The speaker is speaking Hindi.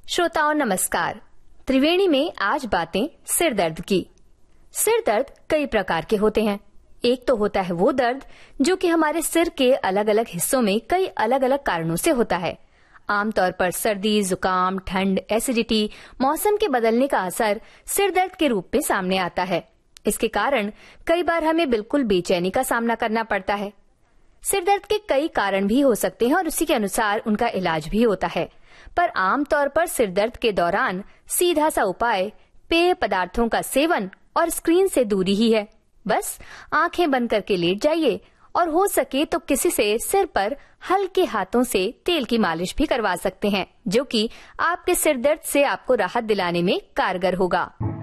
श्रोताओं नमस्कार। त्रिवेणी में आज बातें सिर दर्द की। सिर दर्द कई प्रकार के होते हैं। एक तो होता है वो दर्द जो कि हमारे सिर के अलग अलग हिस्सों में कई अलग अलग कारणों से होता है। आमतौर पर सर्दी, जुकाम, ठंड, एसिडिटी, मौसम के बदलने का असर सिर दर्द के रूप में सामने आता है। इसके कारण कई बार हमें बिल्कुल बेचैनी का सामना करना पड़ता है। सिर दर्द के कई कारण भी हो सकते हैं और उसी के अनुसार उनका इलाज भी होता है, पर आमतौर पर सिर दर्द के दौरान सीधा सा उपाय पेय पदार्थों का सेवन और स्क्रीन से दूरी ही है। बस आंखें बंद करके लेट जाइए और हो सके तो किसी से सिर पर हल्के हाथों से तेल की मालिश भी करवा सकते हैं, जो कि आपके सिर दर्द से आपको राहत दिलाने में कारगर होगा।